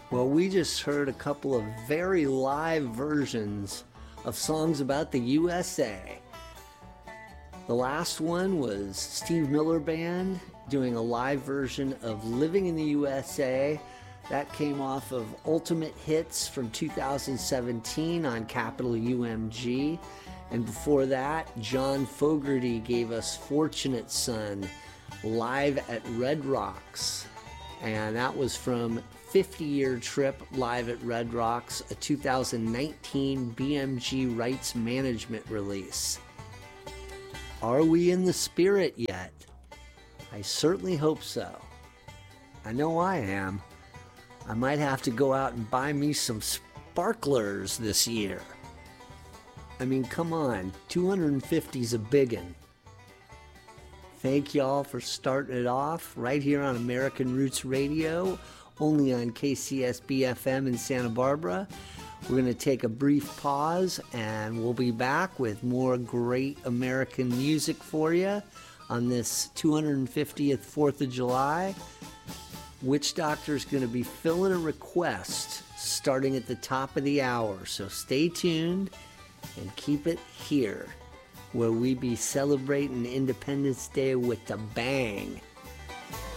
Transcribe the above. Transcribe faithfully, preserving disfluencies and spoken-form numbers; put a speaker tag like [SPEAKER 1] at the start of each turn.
[SPEAKER 1] Well, we just heard a couple of very live versions of songs about the U S A. The last one was Steve Miller Band doing a live version of Living in the U S A. That came off of Ultimate Hits from two thousand seventeen on Capitol U M G. And before that, John Fogerty gave us Fortunate Son live at Red Rocks. And that was from fifty-year Trip live at Red Rocks, a two thousand nineteen B M G Rights Management release. Are we in the spirit yet? I certainly hope so. I know I am. I might have to go out and buy me some sparklers this year. I mean, come on, two hundred fifty is a biggin'. Thank y'all for starting it off right here on American Roots Radio, only on K C S B F M in Santa Barbara. We're going to take a brief pause and we'll be back with more great American music for you on this two hundred fiftieth fourth of July. Witch Doctor's going to be filling a request starting at the top of the hour, so stay tuned and keep it here, where we be celebrating Independence Day with a bang.